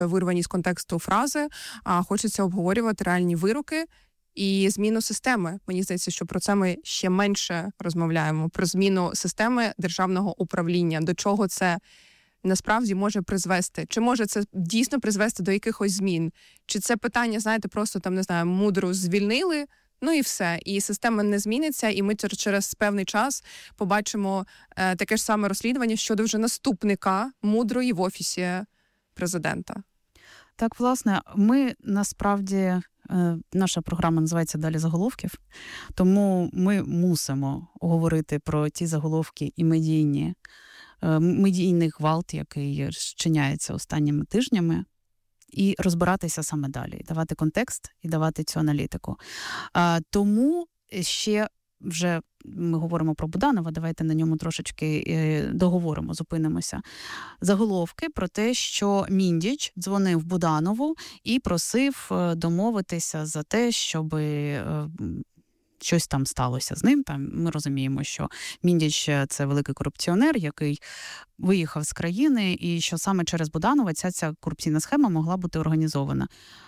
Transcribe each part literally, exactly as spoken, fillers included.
вирвані з контексту фрази, а хочеться обговорювати реальні вироки і зміну системи. Мені здається, що про це ми ще менше розмовляємо, про зміну системи державного управління, до чого це насправді може призвести. Чи може це дійсно призвести до якихось змін? Чи це питання, знаєте, просто там, не знаю, мудру звільнили, ну і все. І система не зміниться, і ми через певний час побачимо е, таке ж саме розслідування щодо вже наступника мудрої в офісі президента. Так, власне, ми насправді, е, наша програма називається «Далі заголовків», тому ми мусимо говорити про ті заголовки і медійні, е, медійний гвалт, який зчиняється останніми тижнями, і розбиратися саме далі, давати контекст і давати цю аналітику. А, тому ще вже ми говоримо про Буданова, давайте на ньому трошечки е, договоримо, зупинимося. Заголовки про те, що Міндіч дзвонив Буданову і просив е, домовитися за те, щоб е, щось там сталося з ним. Там ми розуміємо, що Міндіч – це великий корупціонер, який виїхав з країни, і що саме через Буданова ця, ця корупційна схема могла бути організована.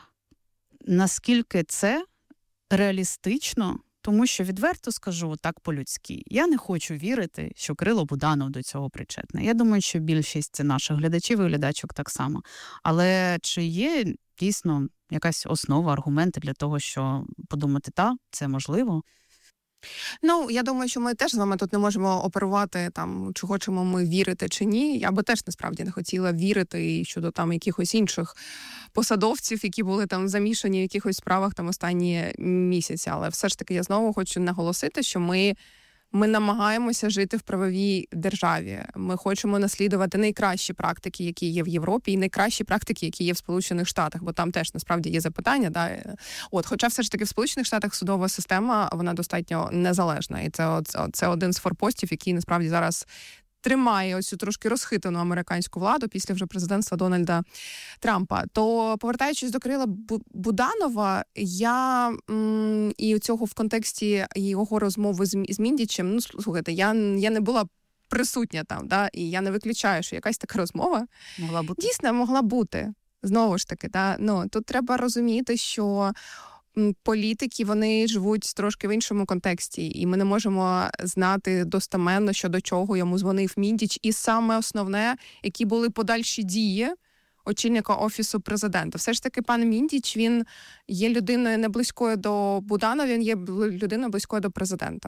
Наскільки це реалістично? Тому що, відверто скажу, так по-людськи, я не хочу вірити, що Кирило Буданов до цього причетний. Я думаю, що більшість наших глядачів і глядачок так само. Але чи є дійсно якась основа, аргументи для того, що подумати, та, це можливо? Ну, я думаю, що ми теж з вами тут не можемо оперувати, там, чи хочемо ми вірити, чи ні. Я би теж, насправді, не хотіла вірити і щодо там якихось інших посадовців, які були там замішані в якихось справах там останні місяці. Але все ж таки я знову хочу наголосити, що ми Ми намагаємося жити в правовій державі. Ми хочемо наслідувати найкращі практики, які є в Європі, і найкращі практики, які є в Сполучених Штатах, бо там теж насправді є запитання. Да? От, хоча все ж таки в Сполучених Штатах судова система, вона достатньо незалежна. І це, це один з форпостів, який насправді зараз тримає ось цю трошки розхитану американську владу після вже президентства Дональда Трампа. То, повертаючись до Кирила Буданова, я м, і цього в контексті його розмови з, з Міндічем, ну, слухайте, я, я не була присутня там, да, і я не виключаю, що якась така розмова могла бути. Дійсно могла бути. Знову ж таки, да, ну, тут треба розуміти, що політики, вони живуть трошки в іншому контексті, і ми не можемо знати достеменно, що до чого йому дзвонив Міндіч. І саме основне, які були подальші дії очільника Офісу президента. Все ж таки, пан Міндіч, він є людиною не близькою до Буданова, він є людиною близькою до президента.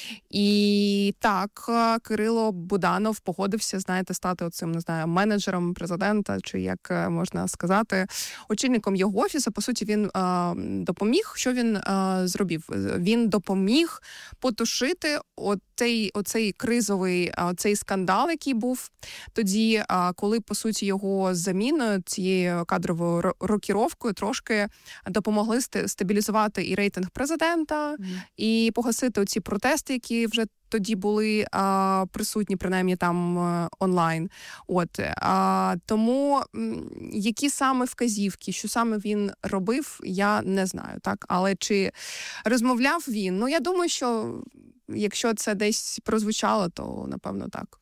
І так, Кирило Буданов погодився, знаєте, стати оцим, не знаю, менеджером президента, чи як можна сказати, очільником його офісу. По суті, він е, допоміг. Що він е, зробив? Він допоміг потушити оцей, оцей кризовий, оцей скандал, який був тоді, е, коли, по суті, його заміною, цією кадровою рокіровкою трошки допомогли стабілізувати і рейтинг президента, mm. і погасити оці протести, які вже тоді були а, присутні, принаймні там а, онлайн. От а, тому м, які саме вказівки, що саме він робив, я не знаю, так. Але чи розмовляв він? Ну, я думаю, що якщо це десь прозвучало, то напевно так.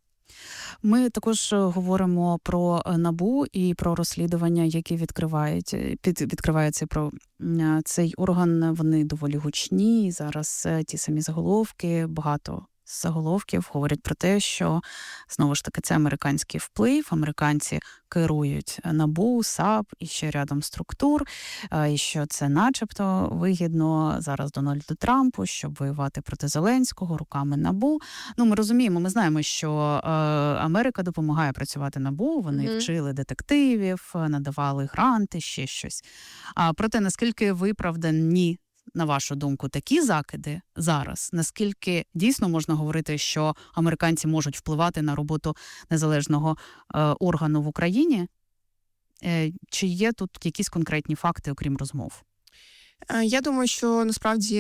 Ми також говоримо про НАБУ і про розслідування, які відкривають, під, відкриваються про цей орган. Вони доволі гучні. Зараз ті самі заголовки, багато заголовків говорять про те, що, знову ж таки, це американський вплив, американці керують НАБУ, САП і ще рядом структур, і що це начебто вигідно зараз Дональду Трампу, щоб воювати проти Зеленського руками НАБУ. Ну, ми розуміємо, ми знаємо, що е, Америка допомагає працювати НАБУ, вони mm-hmm. вчили детективів, надавали гранти, ще щось. А проте, наскільки виправдані, на вашу думку, такі закиди зараз? Наскільки дійсно можна говорити, що американці можуть впливати на роботу незалежного е, органу в Україні? Е, чи є тут якісь конкретні факти, окрім розмов? Я думаю, що насправді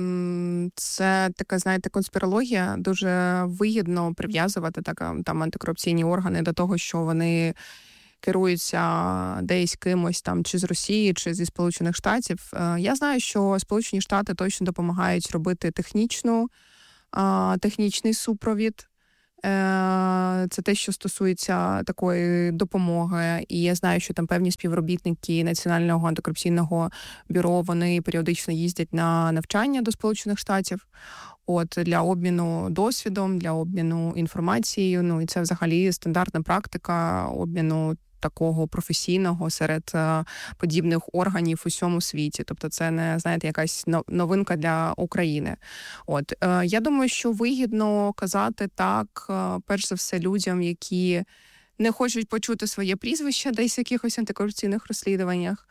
це така, знаєте, конспірологія. Дуже вигідно прив'язувати так, там антикорупційні органи до того, що вони керуються десь кимось там чи з Росії, чи зі Сполучених Штатів. Я знаю, що Сполучені Штати точно допомагають робити технічну, технічний супровід Це те, що стосується такої допомоги. І я знаю, що там певні співробітники Національного антикорупційного бюро, вони періодично їздять на навчання до Сполучених Штатів. От, для обміну досвідом, для обміну інформацією. Ну, і це взагалі стандартна практика обміну такого професійного серед е, подібних органів у всьому світі. Тобто це не, знаєте, якась новинка для України. От, е, я думаю, що вигідно казати так, е, перш за все, людям, які не хочуть почути своє прізвище десь в якихось антикорупційних розслідуваннях,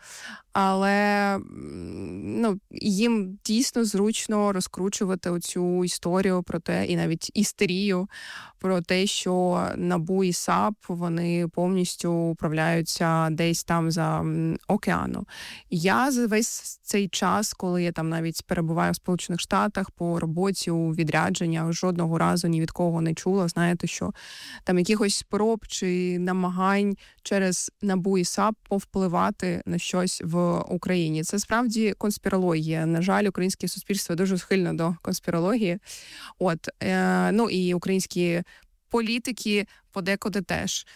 але ну, їм дійсно зручно розкручувати оцю історію про те, і навіть істерію про те, що НАБУ і САП, вони повністю управляються десь там за океаном. Я за весь цей час, коли я там навіть перебуваю в Сполучених Штатах по роботі у відрядженнях, жодного разу ні від кого не чула, знаєте, що там якихось спроб чи намагань через НАБУ і САП повпливати на щось в Україні. Це справді конспірологія. На жаль, українське суспільство дуже схильно до конспірології. От, е, ну і українські політики подекуди теж.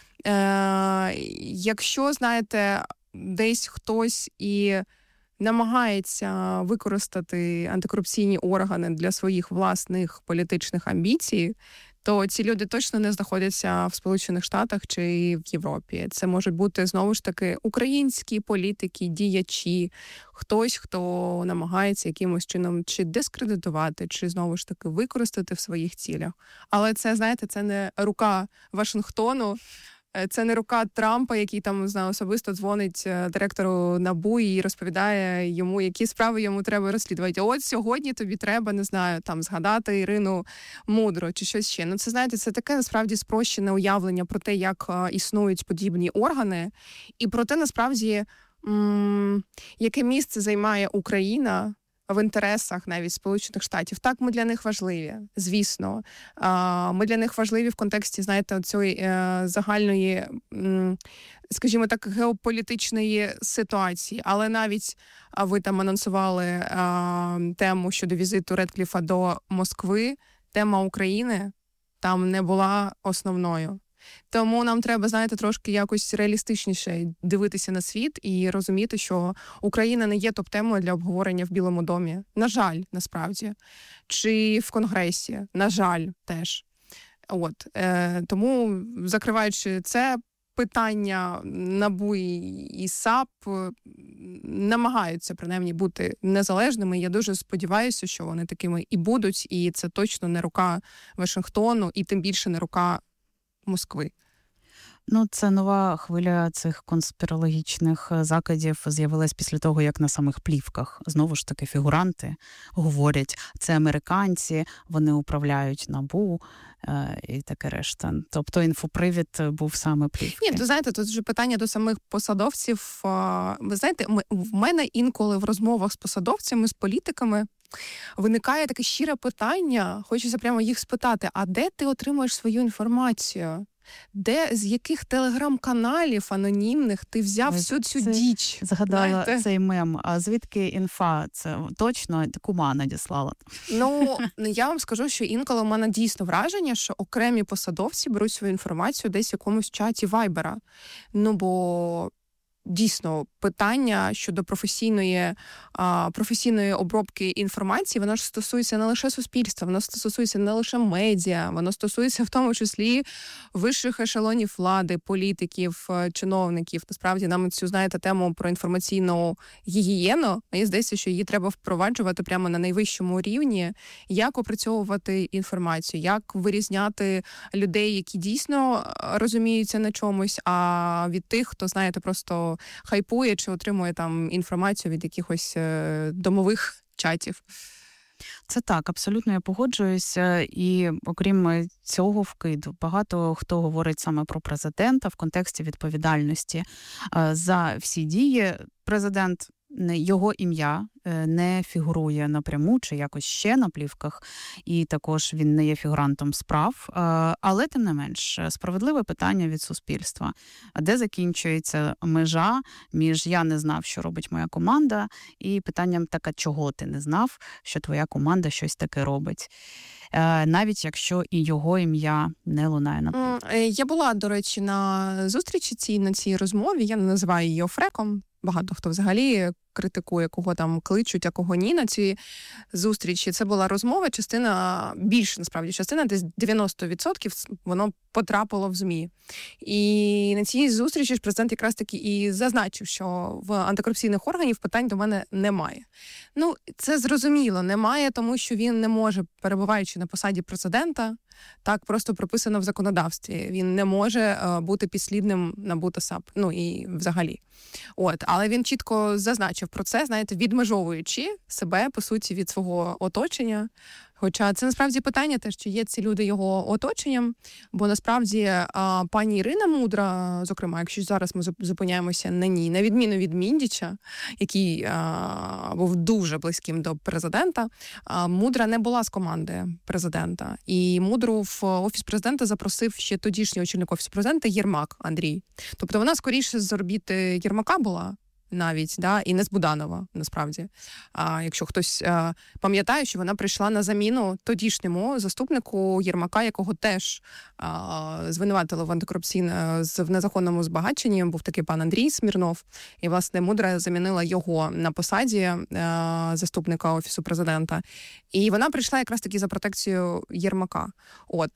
Е, якщо, знаєте, десь хтось і намагається використати антикорупційні органи для своїх власних політичних амбіцій, то ці люди точно не знаходяться в Сполучених Штатах чи в Європі. Це можуть бути, знову ж таки, українські політики, діячі, хтось, хто намагається якимось чином чи дискредитувати, чи, знову ж таки, використати в своїх цілях. Але це, знаєте, це не рука Вашингтону, це не рука Трампа, який там, не знаю, особисто дзвонить директору НАБУ і розповідає йому, які справи йому треба розслідувати. От сьогодні тобі треба, не знаю, там згадати Ірину Мудро чи щось ще. Ну це, знаєте, це таке насправді спрощене уявлення про те, як а, існують подібні органи, і про те, насправді, м- яке місце займає Україна в інтересах навіть Сполучених Штатів. Так, ми для них важливі, звісно. Ми для них важливі в контексті, знаєте, цієї загальної, скажімо так, геополітичної ситуації. Але навіть ви там анонсували тему щодо візиту Редкліфа до Москви, тема України там не була основною. Тому нам треба, знаєте, трошки якось реалістичніше дивитися на світ і розуміти, що Україна не є топ-темою для обговорення в Білому домі. На жаль, насправді. Чи в Конгресі. На жаль, теж. От. Е, тому, закриваючи це питання, НАБУ і САП намагаються, принаймні, бути незалежними. Я дуже сподіваюся, що вони такими і будуть, і це точно не рука Вашингтону, і тим більше не рука Москви. Ну, це нова хвиля цих конспірологічних закидів з'явилась після того, як на самих плівках, знову ж таки, фігуранти говорять, це американці, вони управляють НАБУ е, і таке решта. Тобто інфопривід був саме плівки. Ні, то знаєте, тут вже питання до самих посадовців. Ви знаєте, ми, в мене інколи в розмовах з посадовцями, з політиками виникає таке щире питання, хочеться прямо їх спитати, а де ти отримуєш свою інформацію? Де, з яких телеграм-каналів анонімних ти взяв всю цю діч? Згадала знаєте? Цей мем. А звідки інфа? Це точно кума надіслала? Ну, я вам скажу, що інколи у мене дійсно враження, що окремі посадовці беруть свою інформацію десь в якомусь чаті Вайбера. Ну, бо дійсно, питання щодо професійної, а, професійної обробки інформації, воно ж стосується не лише суспільства, воно стосується не лише медіа, воно стосується в тому числі вищих ешелонів влади, політиків, чиновників. Насправді, нам цю, знаєте, тему про інформаційну гігієну, мені здається, що її треба впроваджувати прямо на найвищому рівні, як опрацьовувати інформацію, як вирізняти людей, які дійсно розуміються на чомусь, а від тих, хто, знаєте, просто хайпує чи отримує там інформацію від якихось е, домових чатів. Це так, абсолютно я погоджуюся. І окрім цього вкиду, багато хто говорить саме про президента в контексті відповідальності за всі дії. Президент його ім'я не фігурує напряму чи якось ще на плівках, і також він не є фігурантом справ. Але, тим не менш, справедливе питання від суспільства. А де закінчується межа між «я не знав, що робить моя команда» і питанням «так, а чого ти не знав, що твоя команда щось таке робить?» Навіть якщо і його ім'я не лунає на плівках. Я була, до речі, на зустрічі цій, на цій розмові, я не називаю її офреком. Багато хто взагалі критикує, кого там кличуть, а кого ні на цій зустрічі. Це була розмова, частина, більше, насправді, частина, десь дев'яносто відсотків воно потрапило в ЗМІ. І на цій зустрічі ж президент якраз таки і зазначив, що в антикорупційних органів питань до мене немає. Ну, це зрозуміло, немає, тому що він не може, перебуваючи на посаді президента, так просто прописано в законодавстві. Він не може е, бути підслідним НАБУ та САП. Ну і взагалі. От, але він чітко зазначив про це, знаєте, відмежовуючи себе, по суті, від свого оточення. Хоча це насправді питання теж, чи є ці люди його оточенням, бо насправді а, пані Ірина Мудра, зокрема, якщо зараз ми зупиняємося на ній, на відміну від Міндіча, який а, був дуже близьким до президента, а, Мудра не була з команди президента. І Мудру в Офіс президента запросив ще тодішній очільник Офісу президента Єрмак Андрій. Тобто вона скоріше з орбіти Єрмака була, навіть, да, і не з Буданова, насправді. А якщо хтось а, пам'ятає, що вона прийшла на заміну тодішньому заступнику Єрмака, якого теж а, звинуватили в антикорупційному, в незаконному збагаченні, був такий пан Андрій Смірнов, і, власне, Мудра замінила його на посаді а, заступника Офісу президента. І вона прийшла якраз таки за протекцію Єрмака. От.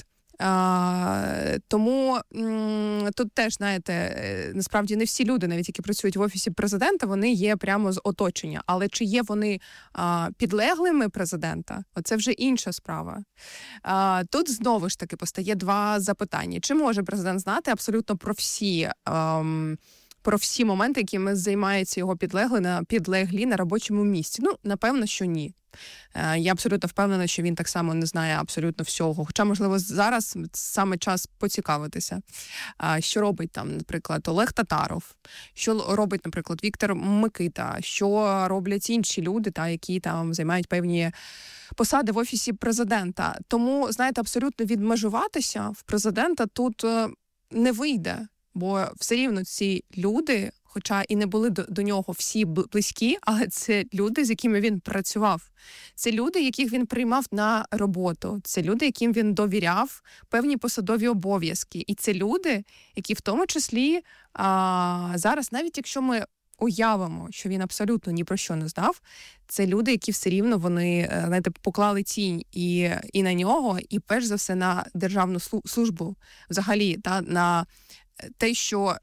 А, тому м, тут теж, знаєте, насправді не всі люди, навіть які працюють в Офісі президента, вони є прямо з оточення. Але чи є вони а, підлеглими президента, оце вже інша справа. А, тут знову ж таки постає два запитання. Чи може президент знати абсолютно про всі... А, про всі моменти, якими займається його підлеглий на підлеглі на робочому місці? Ну, напевно, що ні. Я абсолютно впевнена, що він так само не знає абсолютно всього. Хоча, можливо, зараз саме час поцікавитися. Що робить там, наприклад, Олег Татаров, що робить, наприклад, Віктор Микита, що роблять інші люди, та, які там займають певні посади в Офісі президента. Тому, знаєте, абсолютно відмежуватися в президента тут не вийде. Бо все рівно ці люди, хоча і не були до, до нього всі близькі, але це люди, з якими він працював. Це люди, яких він приймав на роботу. Це люди, яким він довіряв певні посадові обов'язки. І це люди, які в тому числі а, зараз, навіть якщо ми уявимо, що він абсолютно ні про що не знав, це люди, які все рівно вони, знаєте, поклали тінь і, і на нього, і перш за все на державну службу взагалі, та на те, що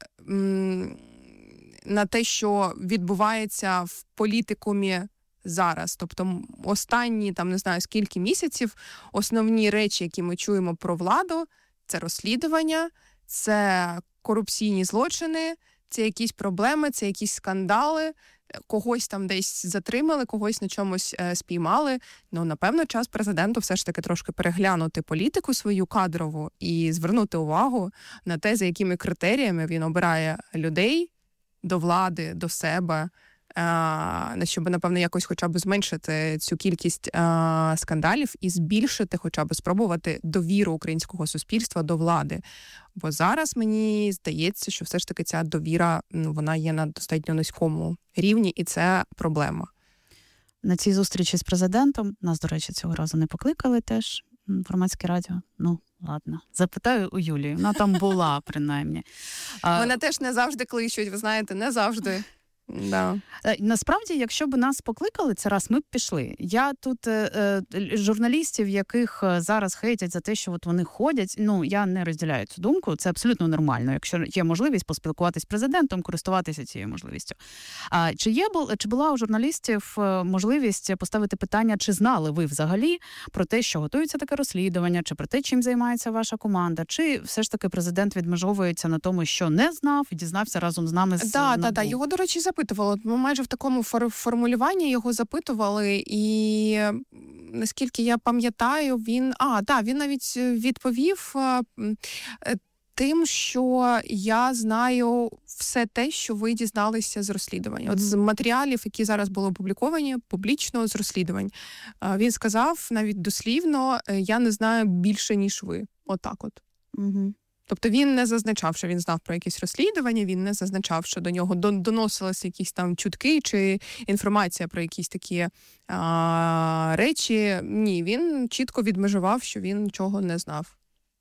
на те, що відбувається в політикумі зараз. Тобто останні, там, не знаю, скільки місяців, основні речі, які ми чуємо про владу, це розслідування, це корупційні злочини, це якісь проблеми, це якісь скандали, когось там десь затримали, когось на чомусь е, спіймали. Ну, напевно, час президенту все ж таки трошки переглянути політику свою кадрову і звернути увагу на те, за якими критеріями він обирає людей до влади, до себе, е, щоб, напевно, якось хоча б зменшити цю кількість е, скандалів і збільшити, хоча б спробувати довіру українського суспільства до влади. Бо зараз мені здається, що все ж таки ця довіра, ну, вона є на достатньо низькому рівні, і це проблема. На цій зустрічі з президентом, нас, до речі, цього разу не покликали теж, Громадське радіо. Ну, ладно. Запитаю у Юлії. Вона там була, принаймні. Мене теж не завжди кличуть, ви знаєте, не завжди. Да. Насправді, якщо б нас покликали, це раз ми б пішли. Я тут е, е, журналістів, яких зараз хейтять за те, що от вони ходять, ну, я не розділяю цю думку. Це абсолютно нормально, якщо є можливість поспілкуватись з президентом, користуватися цією можливістю. А чи є чи була у журналістів можливість поставити питання, чи знали ви взагалі про те, що готується таке розслідування, чи про те, чим займається ваша команда, чи все ж таки президент відмежовується на тому, що не знав і дізнався разом з нами з да, да, да. Його, до речі, запитували. Ми майже в такому фор- формулюванні його запитували, і наскільки я пам'ятаю, він... А, да, він навіть відповів Тим, що я знаю все те, що ви дізналися з розслідування. От з матеріалів, які зараз були опубліковані публічно з розслідувань. Він сказав навіть дослівно, я не знаю більше, ніж ви. Отак от. Угу. Тобто він не зазначав, що він знав про якісь розслідування, він не зазначав, що до нього доносилися якісь там чутки чи інформація про якісь такі а, речі. Ні, він чітко відмежував, що він нічого не знав.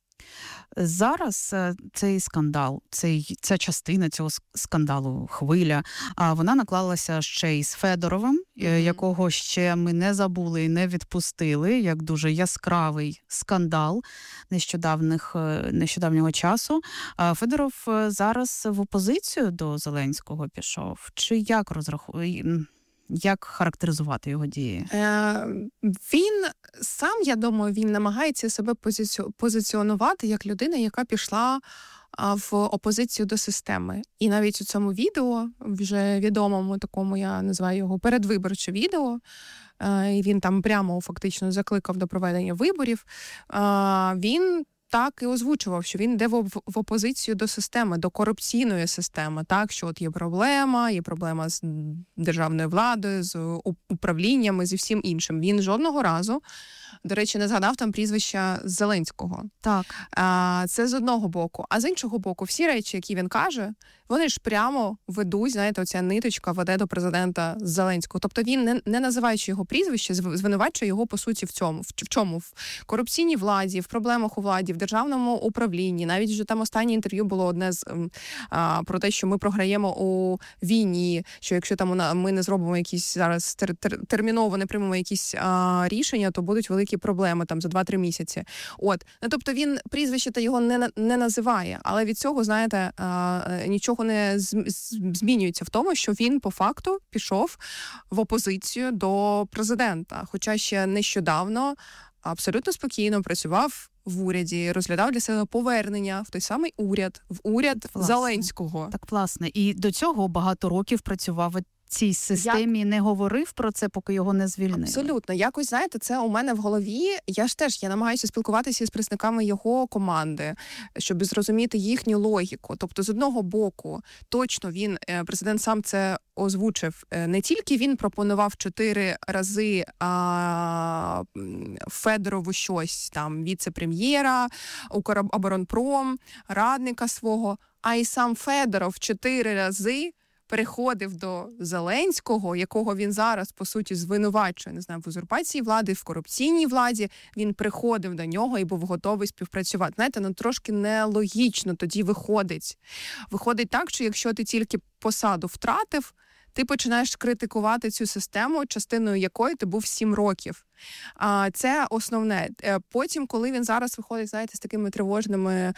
Зараз цей скандал, цей, ця частина цього скандалу, хвиля, вона наклалася ще й з Федоровим, mm-hmm. якого ще ми не забули і не відпустили, як дуже яскравий скандал нещодавних, нещодавнього часу. Федоров зараз в опозицію до Зеленського пішов. Чи як розраховує? Як характеризувати його дії? Е, він сам, я думаю, він намагається себе позиці... позиціонувати як людина, яка пішла в опозицію до системи. І навіть у цьому відео, вже відомому такому, я називаю його передвиборче відео, е, і він там прямо фактично закликав до проведення виборів, е, він так і озвучував, що він йде в, в опозицію до системи, до корупційної системи, так, що от є проблема, є проблема з державною владою, з управліннями, зі всім іншим. Він жодного разу, до речі, не згадав там прізвища Зеленського. Так. А, це з одного боку. А з іншого боку, всі речі, які він каже, вони ж прямо ведуть, знаєте, оця ниточка веде до президента Зеленського. Тобто він, не, не називаючи його прізвище, звинувачує його, по суті, в цьому. В, в чому? В корупційній владі, в проблемах у владі, в державному управлінні. Навіть вже там останнє інтерв'ю було одне з а, про те, що ми програємо у війні, що якщо там ми не зробимо якісь зараз тер, тер, терміново, не приймемо якісь а, рішення, то будуть великі проблеми там за два-три місяці. От. Ну, тобто він прізвище та його не, не називає, але від цього, знаєте, а, нічого не змінюється в тому, що він по факту пішов в опозицію до президента. Хоча ще нещодавно абсолютно спокійно працював в уряді, розглядав для себе повернення в той самий уряд, в уряд власне. Зеленського. Так, власне. І до цього багато років працював в цій системі, Як... не говорив про це, поки його не звільнили. Абсолютно. Якось, знаєте, це у мене в голові. Я ж теж, я намагаюся спілкуватися з представниками його команди, щоб зрозуміти їхню логіку. Тобто, з одного боку, точно він, президент сам це озвучив, не тільки він пропонував чотири рази а, Федорову щось, там, віце-прем'єра, Укроборонпром, радника свого, а й сам Федоров чотири рази переходив до Зеленського, якого він зараз, по суті, звинувачує, не знаю, в узурпації влади, в корупційній владі, він приходив до нього і був готовий співпрацювати. Знаєте, ну трошки нелогічно тоді виходить. Виходить так, що якщо ти тільки посаду втратив, ти починаєш критикувати цю систему, частиною якої ти був сім років. А це основне. Потім, коли він зараз виходить, знаєте, з такими тривожними,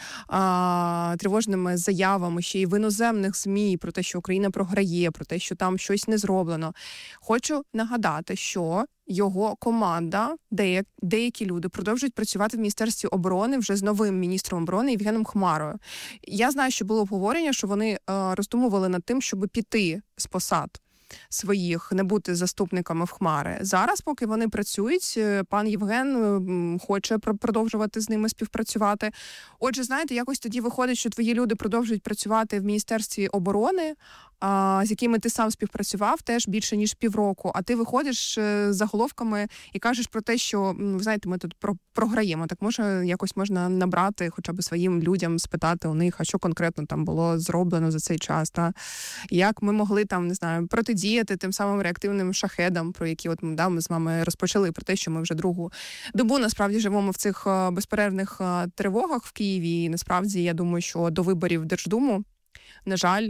а, тривожними заявами, ще й в іноземних ЗМІ про те, що Україна програє, про те, що там щось не зроблено. Хочу нагадати, що його команда, деякі, деякі люди продовжують працювати в Міністерстві оборони вже з новим міністром оборони Євгеном Хмарою. Я знаю, що було обговорення, що вони а, роздумували над тим, щоб піти з посад своїх, не бути заступниками в Хмари. Зараз, поки вони працюють, пан Євген хоче продовжувати з ними співпрацювати. Отже, знаєте, якось тоді виходить, що твої люди продовжують працювати в Міністерстві оборони, а, з якими ти сам співпрацював теж більше, ніж півроку, а ти виходиш з заголовками і кажеш про те, що, ви знаєте, ми тут про- програємо. Так може, якось можна набрати хоча б своїм людям, спитати у них, а що конкретно там було зроблено за цей час, та як ми могли там, не знаю, протидіяти тим самим реактивним шахедам, про які от да, ми з вами розпочали, про те, що ми вже другу добу насправді живемо в цих безперервних тривогах в Києві. І насправді, я думаю, що до виборів в Держдуму, на жаль,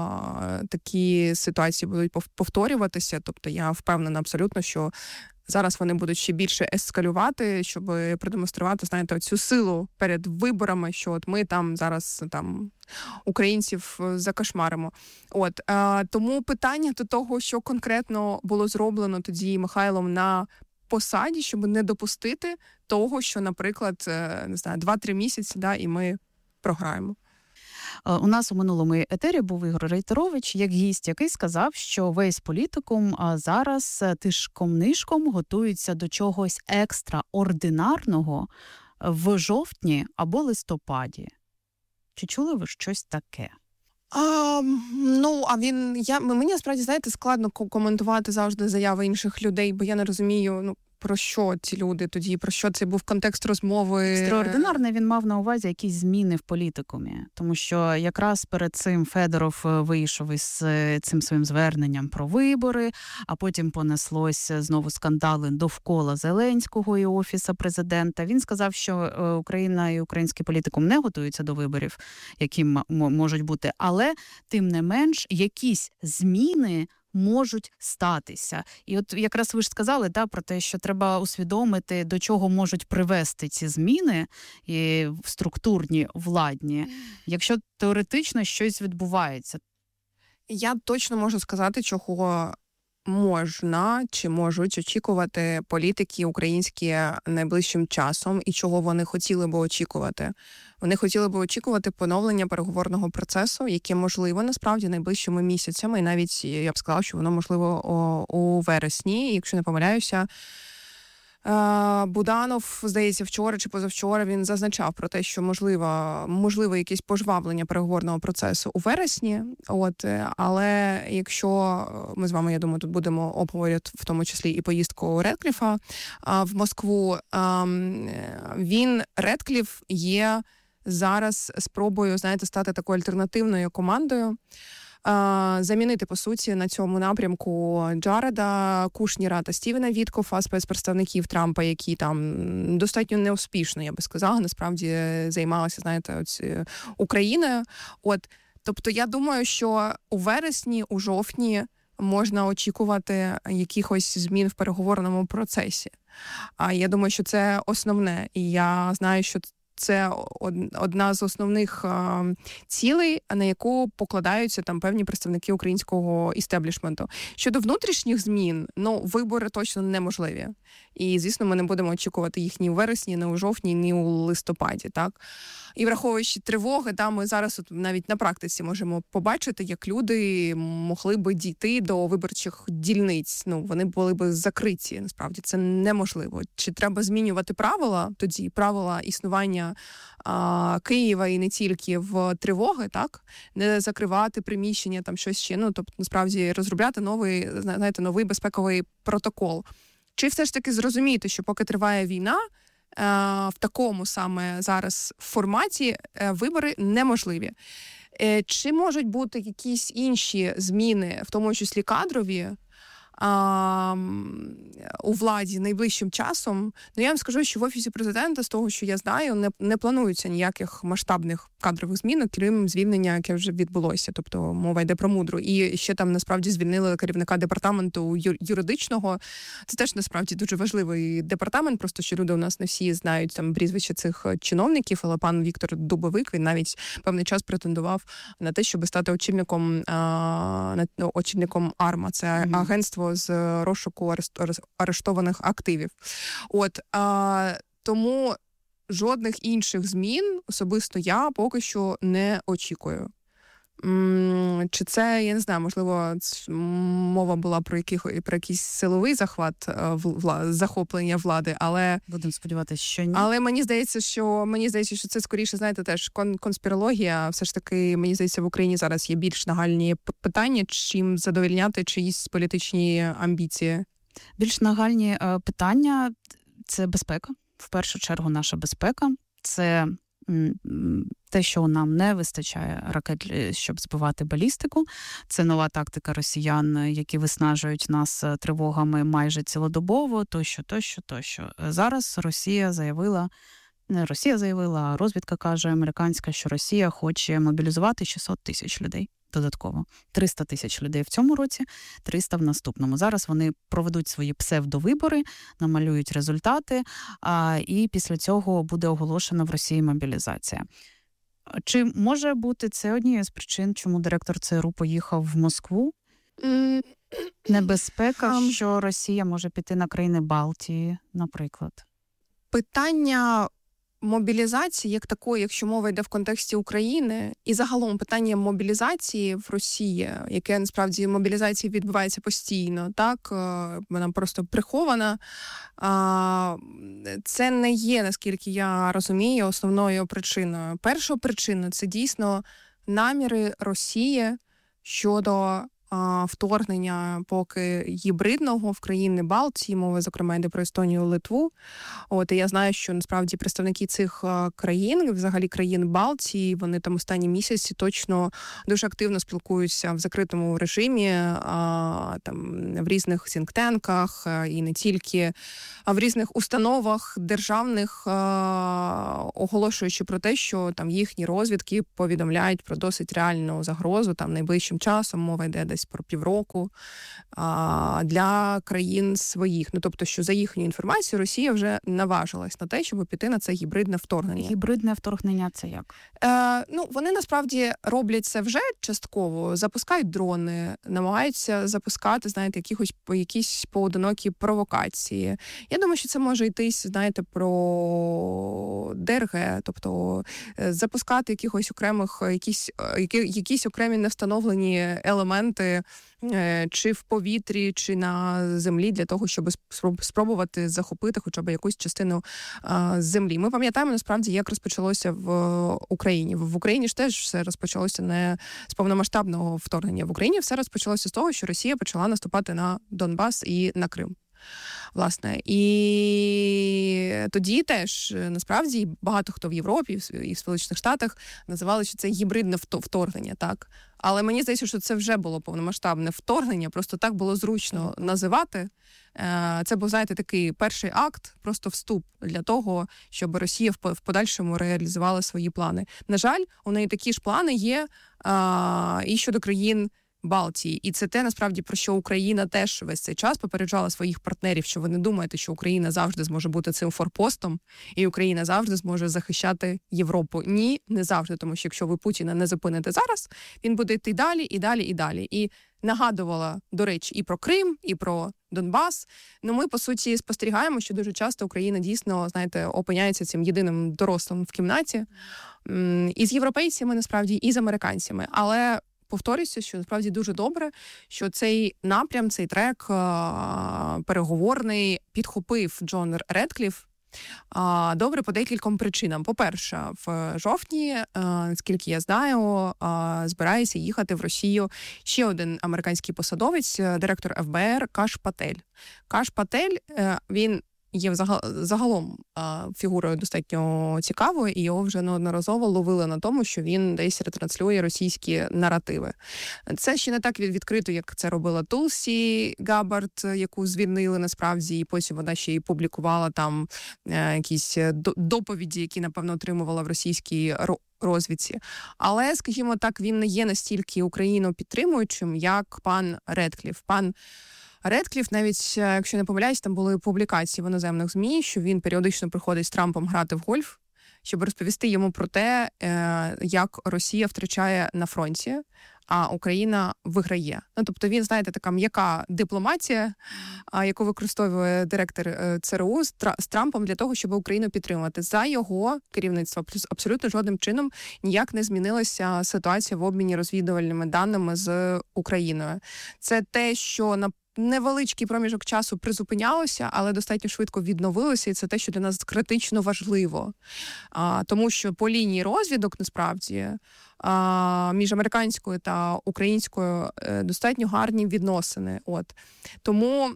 такі ситуації будуть повторюватися. Тобто я впевнена абсолютно, що зараз вони будуть ще більше ескалювати, щоб продемонструвати, знаєте, цю силу перед виборами, що от ми там зараз там українців закошмаримо. От тому питання до того, що конкретно було зроблено тоді Михайлом на посаді, щоб не допустити того, що, наприклад, не знаю, два-три місяці, да, і ми програємо. У нас у минулому етері був Ігор Рейтерович, як гість, який сказав, що весь політикум зараз тишком-нишком готується до чогось екстраординарного в жовтні або листопаді. Чи чули ви щось таке? А, ну, а він, я, мені, насправді, знаєте, складно коментувати завжди заяви інших людей, бо я не розумію, ну, про що ці люди тоді, про що це був контекст розмови. Екстраординарне він мав на увазі якісь зміни в політикумі, тому що якраз перед цим Федоров вийшов із цим своїм зверненням про вибори, а потім понеслось знову скандали довкола Зеленського і Офісу президента. Він сказав, що Україна і український політикум не готуються до виборів, які м- можуть бути, але тим не менш якісь зміни можуть статися. І от якраз ви ж сказали, да, про те, що треба усвідомити, до чого можуть привести ці зміни і структурні, владні, якщо теоретично щось відбувається. Я точно можу сказати, чого можна чи можуть очікувати політики українські найближчим часом і чого вони хотіли би очікувати. Вони хотіли би очікувати поновлення переговорного процесу, яке можливо насправді найближчими місяцями, і навіть я б сказала, що воно можливо у вересні, якщо не помиляюся. Буданов, здається, вчора чи позавчора він зазначав про те, що можливо, можливо якесь пожвавлення переговорного процесу у вересні. От, але якщо ми з вами, я думаю, тут будемо обговорювати в тому числі і поїздку Редкліфа в Москву, він, Редкліф, є зараз спробою, знаєте, стати такою альтернативною командою, замінити, по суті, на цьому напрямку Джареда Кушніра та Стівена Віткофа, спецпредставників Трампа, які там достатньо неуспішно, я би сказала, насправді займалися, знаєте, ось Україною. От, тобто я думаю, що у вересні, у жовтні можна очікувати якихось змін в переговорному процесі. А я думаю, що це основне. І я знаю, що це одна з основних а, цілей, на яку покладаються там певні представники українського істеблішменту. Щодо внутрішніх змін, ну, вибори точно неможливі. І, звісно, ми не будемо очікувати їх ні у вересні, ні у жовтні, ні у листопаді, так? І враховуючи тривоги, там ми зараз от навіть на практиці можемо побачити, як люди могли би дійти до виборчих дільниць. Ну, вони були би закриті, насправді. Це неможливо. Чи треба змінювати правила тоді, правила існування а, Києва і не тільки в тривоги, так? Не закривати приміщення, там щось ще. Ну, тобто, насправді, розробляти новий, знаєте, новий безпековий протокол. Чи все ж таки зрозуміти, що поки триває війна, в такому саме зараз форматі вибори неможливі. Чи можуть бути якісь інші зміни, в тому числі кадрові, а, у владі найближчим часом? Ну, я вам скажу, що в Офісі президента, з того, що я знаю, не, не планується ніяких масштабних кадрових змін, крім звільнення, яке вже відбулося. Тобто мова йде про Мудру. І ще там, насправді, звільнили керівника департаменту юридичного. Це теж, насправді, дуже важливий департамент, просто що люди у нас не всі знають там прізвища цих чиновників, але пан Віктор Дубовик, він навіть певний час претендував на те, щоб стати очільником, а, очільником АРМА. Це mm-hmm. агентство з розшуку арештованих активів. От, а, тому жодних інших змін особисто я поки що не очікую. Чи це, я не знаю, можливо, мова була про яких, про якийсь силовий захват, вла, захоплення влади, але... Будемо сподіватися, що ні. Але мені здається, що, мені здається, що це скоріше, знаєте, теж кон, конспірологія. Все ж таки, мені здається, в Україні зараз є більш нагальні питання, чим задовольняти чиїсь політичні амбіції. Більш нагальні е, питання – це безпека. В першу чергу наша безпека. Це те, що нам не вистачає ракет, щоб збивати балістику. Це нова тактика росіян, які виснажують нас тривогами майже цілодобово, тощо, тощо, тощо. Зараз Росія заявила, не Росія заявила, а розвідка каже американська, що Росія хоче мобілізувати шістсот тисяч людей. Додатково. триста тисяч людей в цьому році, триста в наступному. Зараз вони проведуть свої псевдовибори, намалюють результати, а, і після цього буде оголошена в Росії мобілізація. Чи може бути це однією з причин, чому директор ЦРУ поїхав в Москву? Mm. Небезпека, що Росія може піти на країни Балтії, наприклад? Питання мобілізації як такої, якщо мова йде в контексті України, і загалом питання мобілізації в Росії, яке насправді мобілізація відбувається постійно, так, вона просто прихована, це не є, наскільки я розумію, основною причиною. Перша причина – це дійсно наміри Росії щодо вторгнення поки гібридного в країни Балтії, мова, зокрема, йде про Естонію, Литву. От, і я знаю, що насправді представники цих країн, взагалі країн Балтії, вони там останні місяці точно дуже активно спілкуються в закритому режимі, а, там, в різних сінктенках і не тільки, а в різних установах державних, а, оголошуючи про те, що там їхні розвідки повідомляють про досить реальну загрозу там найближчим часом, мова йде десь про півроку, а, для країн своїх. Ну, тобто, що за їхню інформацію Росія вже наважилась на те, щоб піти на це гібридне вторгнення. Гібридне вторгнення – це як? Е, ну, вони насправді роблять це вже частково. Запускають дрони, намагаються запускати, знаєте, якихось, якісь поодинокі провокації. Я думаю, що це може йтись, знаєте, про ДРГ, тобто запускати якихось окремих, якісь, які, якісь окремі невстановлені елементи чи в повітрі, чи на землі, для того, щоб спробувати захопити хоча б якусь частину а, землі. Ми пам'ятаємо, насправді, як розпочалося в Україні. В Україні ж теж все розпочалося не з повномасштабного вторгнення. В Україні все розпочалося з того, що Росія почала наступати на Донбас і на Крим. Власне, і тоді теж, насправді, багато хто в Європі і в Сполучених Штатах називали, що це гібридне вторгнення, так? Але мені здається, що це вже було повномасштабне вторгнення, просто так було зручно називати. Це був, знаєте, такий перший акт, просто вступ для того, щоб Росія в подальшому реалізувала свої плани. На жаль, у неї такі ж плани є а, і щодо країн Балтії. І це те, насправді, про що Україна теж весь цей час попереджала своїх партнерів, що ви не думаєте, що Україна завжди зможе бути цим форпостом, і Україна завжди зможе захищати Європу. Ні, не завжди, тому що якщо ви Путіна не зупините зараз, він буде йти далі, і далі, і далі. І нагадувала, до речі, і про Крим, і про Донбас. Ну, ми, по суті, спостерігаємо, що дуже часто Україна дійсно, знаєте, опиняється цим єдиним дорослим в кімнаті. І з європейцями, насправді, і з американцями. Але повторюся, що насправді дуже добре, що цей напрям, цей трек переговорний підхопив Джон Редкліф. Добре по декільком причинам. По-перше, в жовтні, скільки я знаю, збирається їхати в Росію ще один американський посадовець, директор еф бе ер Каш Патель. Каш Патель, він є загалом фігурою достатньо цікавою, і його вже неодноразово ловили на тому, що він десь ретранслює російські наративи. Це ще не так відкрито, як це робила Тулсі Габбард, яку звільнили насправді, і потім вона ще й публікувала там якісь доповіді, які, напевно, отримувала в російській розвідці. Але, скажімо так, він не є настільки Україну підтримуючим, як пан Редкліф. Пан Редкліф, навіть, якщо не помиляюсь, там були публікації в іноземних ЗМІ, що він періодично приходить з Трампом грати в гольф, щоб розповісти йому про те, як Росія втрачає на фронті, а Україна виграє. Ну, тобто він, знаєте, така м'яка дипломатія, яку використовує директор це ер у з Трампом для того, щоб Україну підтримувати. За його керівництво абсолютно жодним чином ніяк не змінилася ситуація в обміні розвідувальними даними з Україною. Це те, що на невеличкий проміжок часу призупинялося, але достатньо швидко відновилося, і це те, що для нас критично важливо. А, тому що по лінії розвідок, насправді, а, між американською та українською е, достатньо гарні відносини. От. Тому,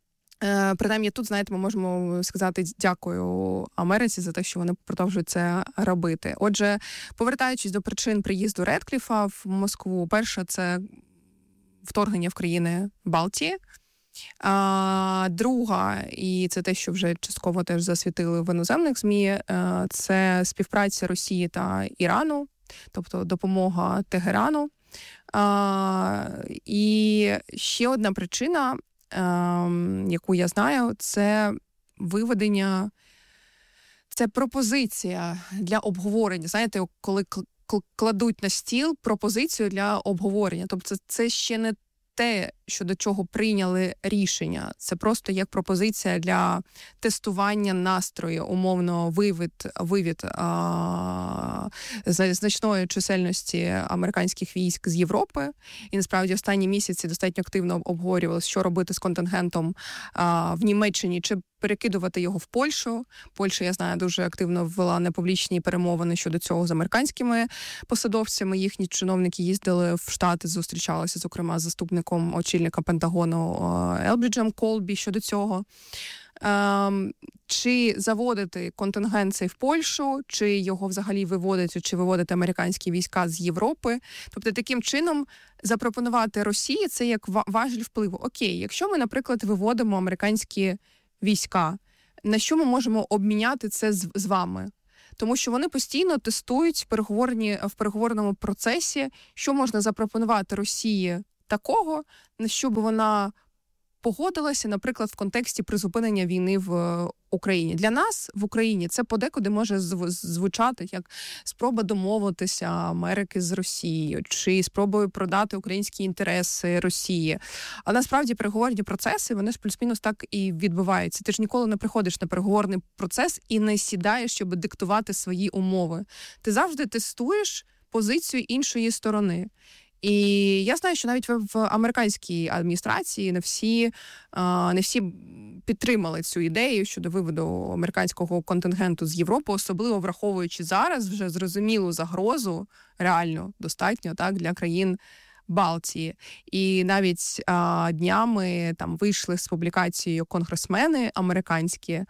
е, принаймні тут, знаєте, ми можемо сказати дякую Америці за те, що вони продовжують це робити. Отже, повертаючись до причин приїзду Редкліфа в Москву, перше – це вторгнення в країни Балтії. А, друга, і це те, що вже частково теж засвітили в іноземних ЗМІ, це співпраця Росії та Ірану, тобто допомога Тегерану. А, і ще одна причина, а, яку я знаю, це виведення, це пропозиція для обговорення. Знаєте, коли кладуть на стіл пропозицію для обговорення. Тобто це ще не те, щодо чого прийняли рішення. Це просто як пропозиція для тестування настрою, умовно вивід, вивід а, значної чисельності американських військ з Європи. І насправді останні місяці достатньо активно обговорювалося, що робити з контингентом а, в Німеччині, чи перекидувати його в Польщу. Польща, я знаю, дуже активно ввела непублічні перемовини щодо цього з американськими посадовцями. Їхні чиновники їздили в Штати, зустрічалися, зокрема, з заступником очільника Пентагону Елбриджем Колбі щодо цього. Ем, чи заводити контингент цей в Польщу, чи його взагалі виводити, чи виводити американські війська з Європи. Тобто таким чином запропонувати Росії це як важіль впливу. Окей, якщо ми, наприклад, виводимо американські війська, на що ми можемо обміняти це з, з вами? Тому що вони постійно тестують в, переговорні, в переговорному процесі, що можна запропонувати Росії такого, на що б вона погодилася, наприклад, в контексті призупинення війни в Україні. Для нас в Україні це подекуди може звучати як спроба домовитися Америки з Росією, чи спробою продати українські інтереси Росії. А насправді переговорні процеси, вони ж плюс-мінус так і відбуваються. Ти ж ніколи не приходиш на переговорний процес і не сідаєш, щоб диктувати свої умови. Ти завжди тестуєш позицію іншої сторони. І я знаю, що навіть в американській адміністрації не всі, не всі підтримали цю ідею щодо виводу американського контингенту з Європи, особливо враховуючи зараз вже зрозумілу загрозу, реально достатньо, так, для країн Балтії. І навіть а, днями там вийшли з публікацією конгресмени американські.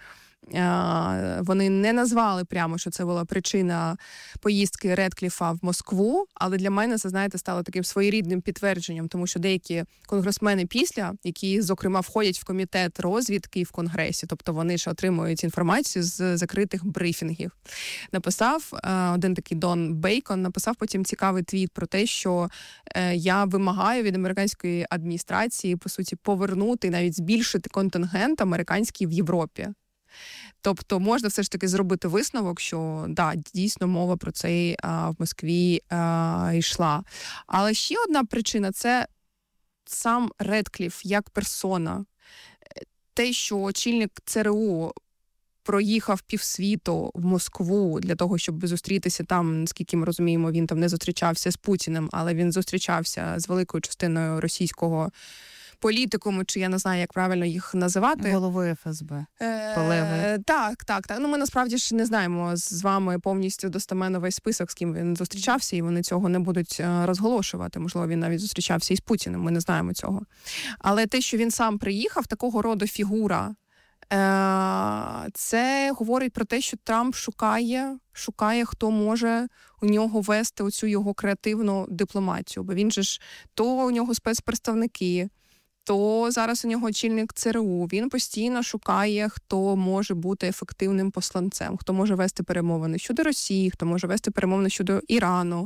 Вони не назвали прямо, що це була причина поїздки Редкліфа в Москву, але для мене це, знаєте, стало таким своєрідним підтвердженням, тому що деякі конгресмени після, які, зокрема, входять в комітет розвідки в Конгресі, тобто вони ж отримують інформацію з закритих брифінгів, написав один такий Дон Бейкон, написав потім цікавий твіт про те, що я вимагаю від американської адміністрації, по суті, повернути, навіть збільшити контингент американський в Європі. Тобто можна все ж таки зробити висновок, що да, дійсно мова про це а, в Москві а, йшла. Але ще одна причина – це сам Редкліф як персона. Те, що очільник ЦРУ проїхав півсвіту в Москву для того, щоб зустрітися там, наскільки ми розуміємо, він там не зустрічався з Путіним, але він зустрічався з великою частиною російського політикуму, чи я не знаю, як правильно їх називати. Голови еф ес бе. Е, так, так, так. Ну, ми насправді ж не знаємо з вами повністю достеменно весь список, з ким він зустрічався, і вони цього не будуть розголошувати. Можливо, він навіть зустрічався із Путіним, ми не знаємо цього. Але те, що він сам приїхав, такого роду фігура, е, це говорить про те, що Трамп шукає, шукає, хто може у нього вести оцю його креативну дипломатію. Бо він же ж, то у нього спецпредставники, то зараз у нього очільник ЦРУ. Він постійно шукає, хто може бути ефективним посланцем, хто може вести перемовини щодо Росії, хто може вести перемовини щодо Ірану,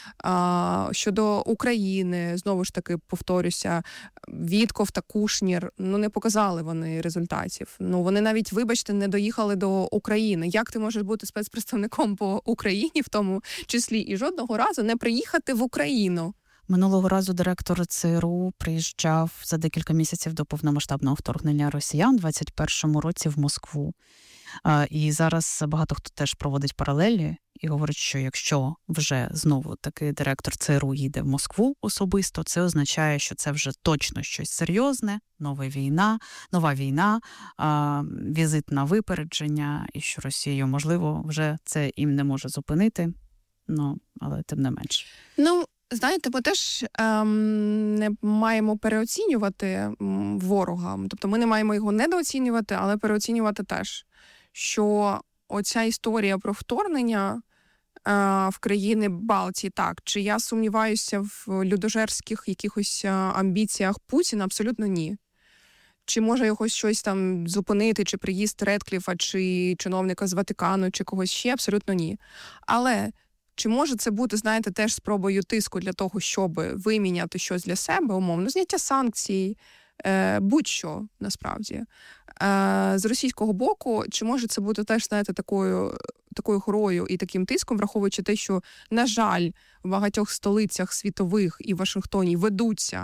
щодо України. Знову ж таки, повторюся, Вітков та Кушнір, ну, не показали вони результатів. Ну, вони навіть, вибачте, не доїхали до України. Як ти можеш бути спецпредставником по Україні, в тому числі, і жодного разу не приїхати в Україну? Минулого разу директор ЦРУ приїжджав за декілька місяців до повномасштабного вторгнення росіян у двадцять першому році в Москву. І зараз багато хто теж проводить паралелі і говорить, що якщо вже знову таки директор ЦРУ їде в Москву особисто, це означає, що це вже точно щось серйозне, нова війна, нова війна, візит на випередження, і що Росію, можливо, вже це їм не може зупинити, ну, але тим не менш. Ну, знаєте, ми теж ем, не маємо переоцінювати ворога. Тобто ми не маємо його недооцінювати, але переоцінювати теж. Що оця історія про вторгнення е, в країни Балтії, так, чи я сумніваюся в людожерських якихось амбіціях Путіна? Абсолютно ні. Чи може його щось там зупинити, чи приїзд Редкліфа, чи чиновника з Ватикану, чи когось ще? Абсолютно ні. Але чи може це бути, знаєте, теж спробою тиску для того, щоб виміняти щось для себе, умовно, зняття санкцій, е, будь-що, насправді. Е, з російського боку, чи може це бути теж, знаєте, такою, такою грою і таким тиском, враховуючи те, що, на жаль, в багатьох столицях світових і в Вашингтоні ведуться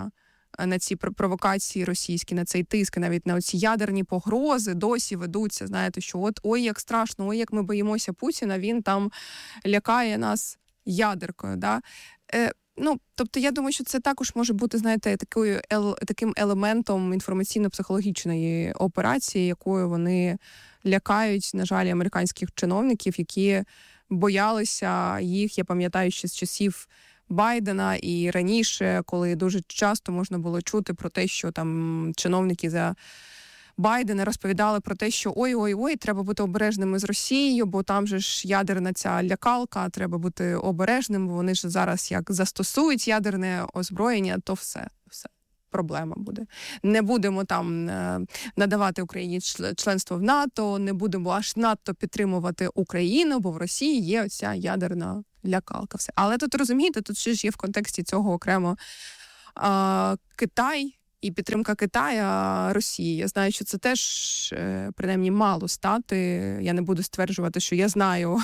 на ці провокації російські, на цей тиск, навіть на ці ядерні погрози досі ведуться, знаєте, що от ой, як страшно, ой, як ми боїмося Путіна, він там лякає нас ядеркою, да? Е, ну, тобто, я думаю, що це також може бути, знаєте, такою, ел, таким елементом інформаційно-психологічної операції, якою вони лякають, на жаль, американських чиновників, які боялися їх, я пам'ятаю, ще з часів Байдена і раніше, коли дуже часто можна було чути про те, що там чиновники за Байдена розповідали про те, що ой-ой-ой, треба бути обережними з Росією, бо там же ж ядерна ця лякалка, треба бути обережним, бо вони ж зараз як застосують ядерне озброєння, то все, все. Проблема буде. Не будемо там надавати Україні членство в НАТО, не будемо аж надто підтримувати Україну, бо в Росії є оця ядерна лякалка. Все. Але тут, розумієте, тут ще ж є в контексті цього окремо а, Китай і підтримка Китая Росії. Я знаю, що це теж, принаймні, мало стати. Я не буду стверджувати, що я знаю,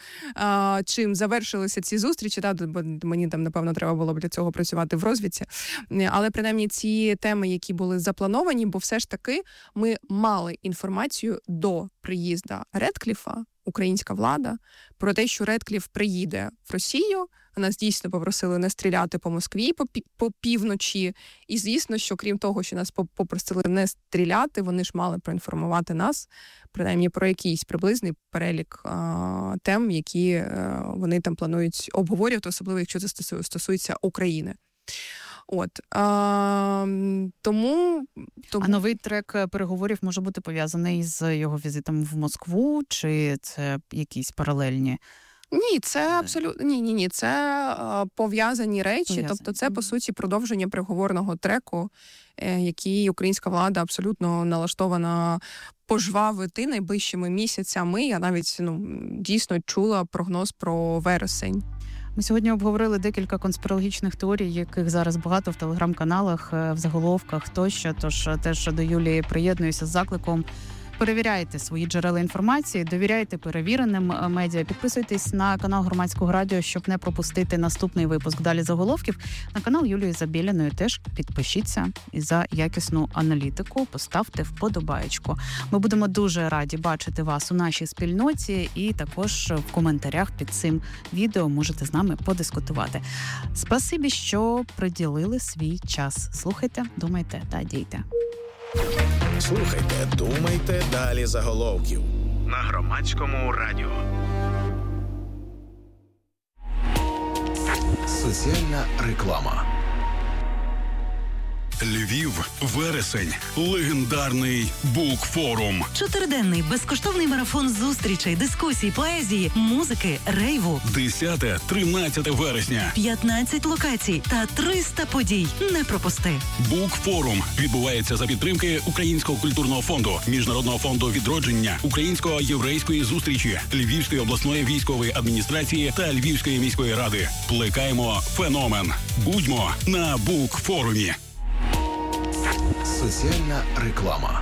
чим завершилися ці зустрічі, та, бо мені там, напевно, треба було б для цього працювати в розвідці. Але, принаймні, ці теми, які були заплановані, бо все ж таки ми мали інформацію до приїзду Редкліфа, українська влада, про те, що Редкліф приїде в Росію. Нас дійсно попросили не стріляти по Москві по, пі- по півночі. І, звісно, що крім того, що нас попросили не стріляти, вони ж мали проінформувати нас, принаймні, про якийсь приблизний перелік а, тем, які а, вони там планують обговорювати, особливо, якщо це стосується України. От а, тому, тому... А новий трек переговорів може бути пов'язаний з його візитом в Москву, чи це якісь паралельні? Ні, це абсолютно ні, ні, ні. Це а, пов'язані речі. Пов'язані. Тобто, це по суті продовження переговорного треку, е, який українська влада абсолютно налаштована пожвавити найближчими місяцями. Я навіть ну дійсно чула прогноз про вересень. Ми сьогодні обговорили декілька конспірологічних теорій, яких зараз багато в телеграм-каналах, в заголовках тощо. Тож теж до Юлії приєднуюся з закликом. Перевіряйте свої джерела інформації, довіряйте перевіреним медіа. Підписуйтесь на канал Громадського радіо, щоб не пропустити наступний випуск «Далі заголовків». На канал Юлії Забєліної теж підпишіться і за якісну аналітику поставте вподобаєчку. Ми будемо дуже раді бачити вас у нашій спільноті і також в коментарях під цим відео можете з нами подискутувати. Спасибі, що приділили свій час. Слухайте, думайте та дійте. Слухайте, думайте, далі заголовків на Громадському радіо. Соціальна реклама. Львів, вересень, легендарний букфорум. Чотириденний безкоштовний марафон зустрічей, дискусій, поезії, музики, рейву. десяте-тринадцяте вересня. п'ятнадцять локацій та триста подій. Не пропусти. Букфорум відбувається за підтримки Українського культурного фонду, Міжнародного фонду відродження, Українсько-єврейської зустрічі, Львівської обласної військової адміністрації та Львівської міської ради. Плекаємо феномен. Будьмо на букфорумі. Соціальна реклама.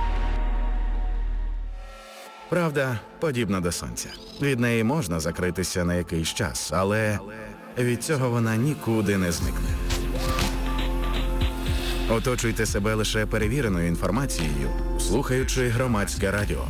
Правда подібна до сонця. Від неї можна закритися на якийсь час, але від цього вона нікуди не зникне. Оточуйте себе лише перевіреною інформацією, слухаючи Громадське радіо.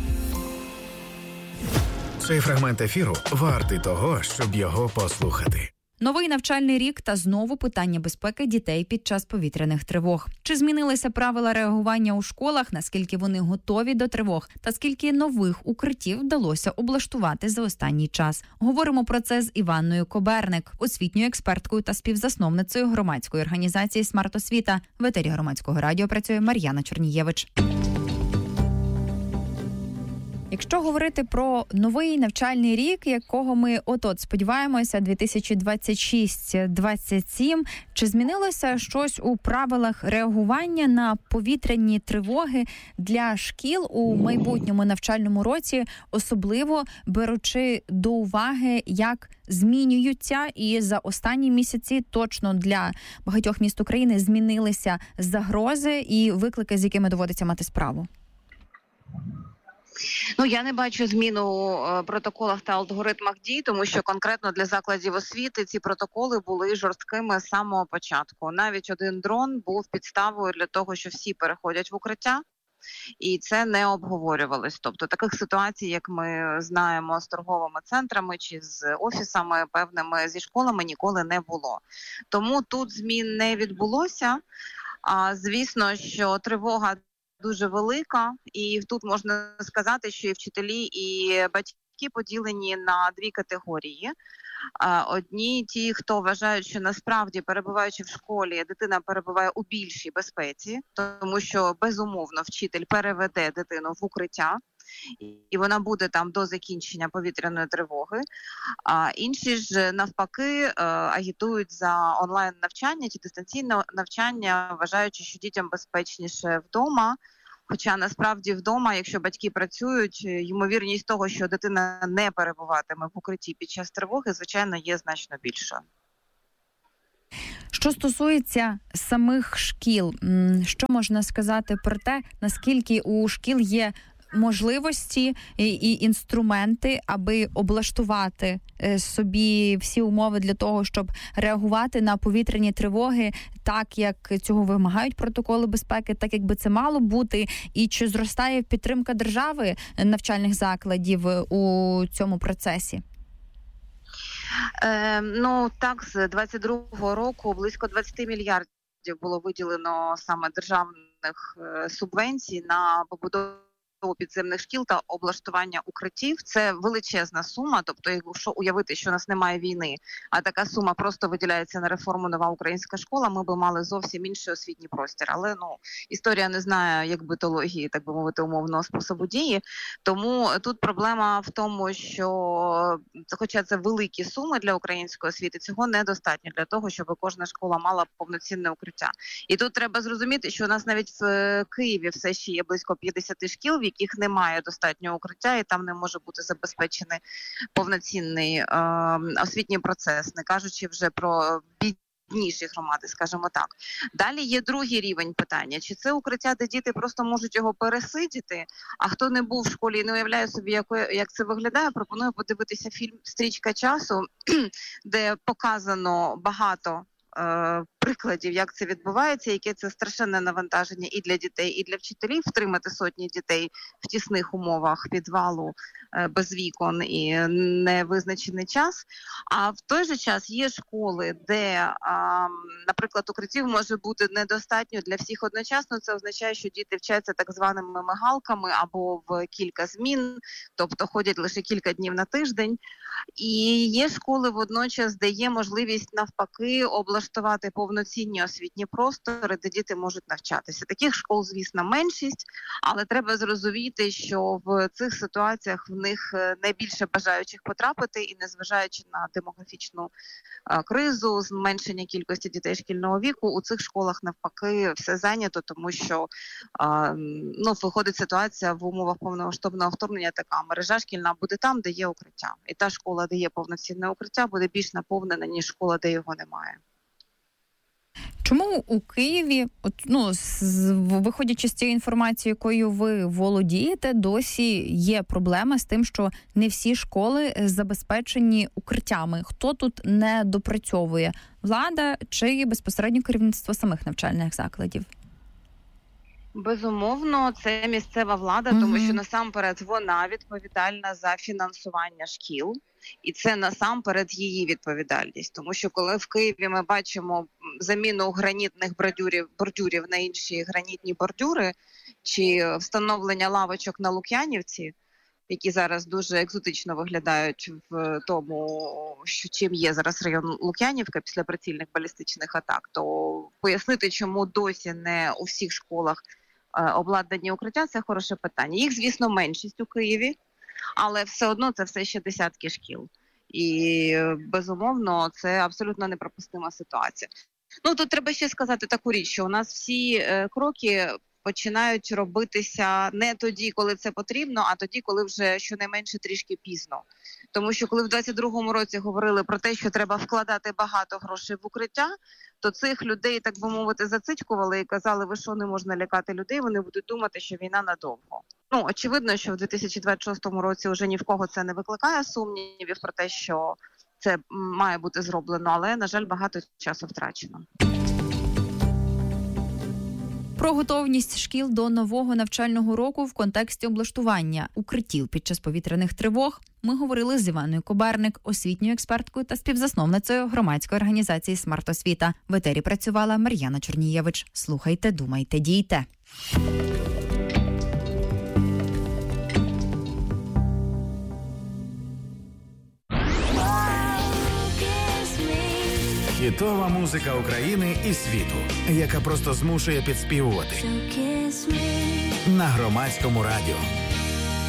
Цей фрагмент ефіру вартий того, щоб його послухати. Новий навчальний рік та знову питання безпеки дітей під час повітряних тривог. Чи змінилися правила реагування у школах, наскільки вони готові до тривог, та скільки нових укриттів вдалося облаштувати за останній час? Говоримо про це з Іванною Коберник, освітньою експерткою та співзасновницею громадської організації «Смарт-освіта». В етері Громадського радіо працює Мар'яна Чернієвич. Якщо говорити про новий навчальний рік, якого ми от-от сподіваємося, дві тисячі двадцять шість двадцять сім, чи змінилося щось у правилах реагування на повітряні тривоги для шкіл у майбутньому навчальному році, особливо беручи до уваги, як змінюються і за останні місяці точно для багатьох міст України змінилися загрози і виклики, з якими доводиться мати справу? Ну, я не бачу зміну в протоколах та алгоритмах дій, тому що конкретно для закладів освіти ці протоколи були жорсткими з самого початку. Навіть один дрон був підставою для того, що всі переходять в укриття, і це не обговорювалось. Тобто таких ситуацій, як ми знаємо з торговими центрами чи з офісами певними, зі школами, ніколи не було. Тому тут змін не відбулося. А звісно, що тривога дуже велика, і тут можна сказати, що і вчителі, і батьки поділені на дві категорії. Одні ті, хто вважають, що насправді, перебуваючи в школі, дитина перебуває у більшій безпеці, тому що, безумовно, вчитель переведе дитину в укриття, і вона буде там до закінчення повітряної тривоги. А інші ж, навпаки, агітують за онлайн-навчання чи дистанційне навчання, вважаючи, що дітям безпечніше вдома. Хоча насправді вдома, якщо батьки працюють, ймовірність того, що дитина не перебуватиме в укритті під час тривоги, звичайно, є значно більшою. Що стосується самих шкіл, що можна сказати про те, наскільки у шкіл є можливості і інструменти, аби облаштувати собі всі умови для того, щоб реагувати на повітряні тривоги так, як цього вимагають протоколи безпеки, так, як би це мало бути, і чи зростає підтримка держави навчальних закладів у цьому процесі? Е, ну, так, з двадцять другого року близько двадцять мільярдів було виділено саме державних е, субвенцій на побудову підземних шкіл та облаштування укриттів. Це величезна сума, тобто якщо уявити, що у нас немає війни, а така сума просто виділяється на реформу «Нова українська школа», ми би мали зовсім інший освітній простір. Але ну історія не знає як битології, так би мовити, умовного способу дії. Тому тут проблема в тому, що хоча це великі суми для української освіти, цього недостатньо для того, щоб кожна школа мала повноцінне укриття. І тут треба зрозуміти, що у нас навіть в Києві все ще є близько п'ятдесят шкіл, в яких немає достатнього укриття, і там не може бути забезпечений повноцінний е, освітній процес, не кажучи вже про бідніші громади, скажімо так. Далі є другий рівень питання. Чи це укриття, де діти просто можуть його пересидіти, а хто не був в школі і не уявляє собі, як, як це виглядає, пропоную подивитися фільм «Стрічка часу», де показано багато прикладів, як це відбувається, яке це страшенне навантаження і для дітей, і для вчителів втримати сотні дітей в тісних умовах підвалу, без вікон і невизначений час. А в той же час є школи, де, наприклад, укриттів може бути недостатньо для всіх одночасно. Це означає, що діти вчаться так званими мигалками або в кілька змін, тобто ходять лише кілька днів на тиждень. І є школи водночас, де є можливість навпаки облаштувати повноцінні освітні простори, де діти можуть навчатися. Таких школ, звісно, меншість, але треба зрозуміти, що в цих ситуаціях в них найбільше бажаючих потрапити, і незважаючи на демографічну а, кризу, зменшення кількості дітей шкільного віку, у цих школах навпаки все зайнято, тому що а, ну, виходить ситуація в умовах повномасштабного вторгнення така: мережа шкільна буде там, де є укриття. І та школа, де є повноцінне укриття, буде більш наповнена, ніж школа, де його немає. Чому у Києві, от, ну, з, виходячи з цієї інформації, якою ви володієте, досі є проблема з тим, що не всі школи забезпечені укриттями? Хто тут не допрацьовує? Влада чи безпосередньо керівництво самих навчальних закладів? Безумовно, це місцева влада, mm-hmm. тому що насамперед вона відповідальна за фінансування шкіл. І це насамперед її відповідальність. Тому що коли в Києві ми бачимо заміну гранітних бордюрів, бордюрів на інші гранітні бордюри, чи встановлення лавочок на Лук'янівці, які зараз дуже екзотично виглядають в тому, що чим є зараз район Лук'янівка після прицільних балістичних атак, то пояснити, чому досі не у всіх школах обладнані укриття, це хороше питання. Їх, звісно, меншість у Києві, але все одно це все ще десятки шкіл. І, безумовно, це абсолютно неприпустима ситуація. Ну, тут треба ще сказати таку річ, що у нас всі е, кроки починають робитися не тоді, коли це потрібно, а тоді, коли вже щонайменше трішки пізно. Тому що коли в двадцять другому році говорили про те, що треба вкладати багато грошей в укриття, то цих людей, так би мовити, зацитькували і казали, ви що, не можна лякати людей, вони будуть думати, що війна надовго. Ну, очевидно, що в дві тисячі двадцять шостому році вже ні в кого це не викликає сумнівів про те, що це має бути зроблено, але, на жаль, багато часу втрачено. Про готовність шкіл до нового навчального року в контексті облаштування укриттів під час повітряних тривог ми говорили з Іваною Коберник, освітньою експерткою та співзасновницею громадської організації «Смарт-освіта». В етері працювала Мар'яна Чорнієвич. Слухайте, думайте, дійте. Хітова музика України і світу, яка просто змушує підспівувати. На Громадському радіо.